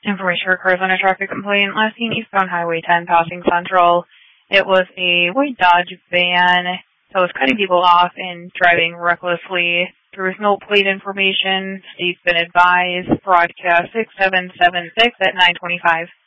Information occurs on a traffic complaint. Last seen eastbound Highway 10 passing Central. It was a white Dodge van that was cutting people off and driving recklessly. There was no plate information. State's been advised. Broadcast 6776 at 9:25.